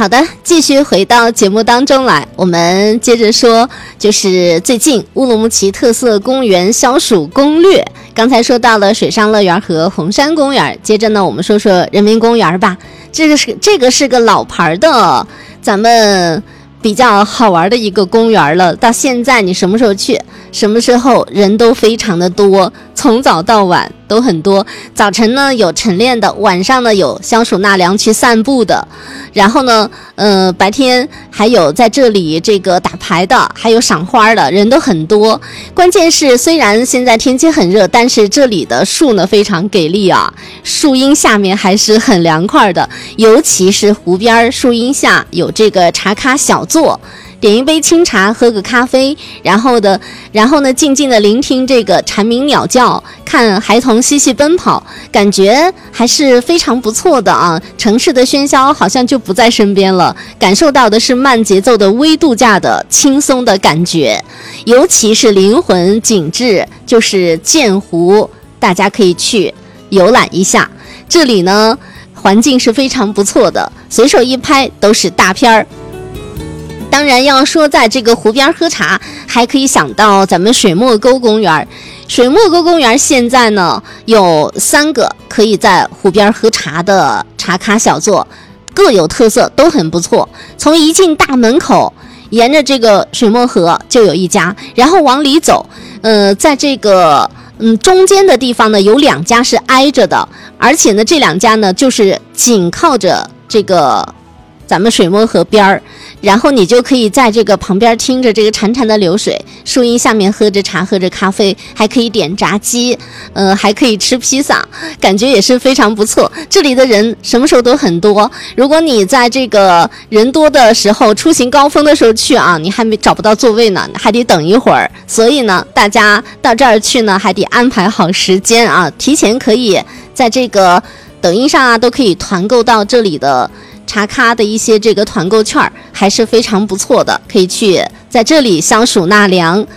好的，继续回到节目当中来，我们接着说，就是最近乌鲁木齐特色公园消暑攻略。刚才说到了水上乐园和红山公园，接着呢，我们说说人民公园吧。这个是个老牌的，咱们比较好玩的一个公园了。到现在你什么时候去，什么时候人都非常的多，从早到晚都很多。早晨呢有晨练的，晚上呢有消暑纳凉去散步的，然后呢白天还有在这里这个打牌的，还有赏花的，人都很多。关键是虽然现在天气很热，但是这里的树呢非常给力啊，树荫下面还是很凉快的，尤其是湖边树荫下有这个茶咖小坐，点一杯清茶，喝个咖啡，然后呢，静静的聆听这个蝉鸣鸟叫，看孩童嬉戏奔跑，感觉还是非常不错的啊。城市的喧嚣好像就不在身边了，感受到的是慢节奏的微度假的轻松的感觉。尤其是灵魂景致，就是剑湖，大家可以去游览一下。这里呢，环境是非常不错的，随手一拍都是大片儿。当然要说在这个湖边喝茶，还可以想到咱们水墨沟公园。水墨沟公园现在呢有3个可以在湖边喝茶的茶咖小坐，各有特色，都很不错。从一进大门口，沿着这个水墨河就有一家，然后往里走，在这个中间的地方呢有2家是挨着的，而且呢这2家呢就是紧靠着这个咱们水墨河边儿，然后你就可以在这个旁边听着这个潺潺的流水，树荫下面喝着茶，喝着咖啡，还可以点炸鸡，还可以吃披萨，感觉也是非常不错。这里的人什么时候都很多，如果你在这个人多的时候，出行高峰的时候去啊，你还没找不到座位呢，还得等一会儿。所以呢，大家到这儿去呢，还得安排好时间啊，提前可以在这个抖音上啊，都可以团购到这里的茶咖的一些这个团购券，还是非常不错的，可以去在这里消暑纳凉。